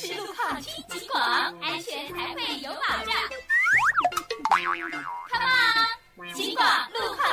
是路况听警广，安全才会有保障。Come on， 警广路况。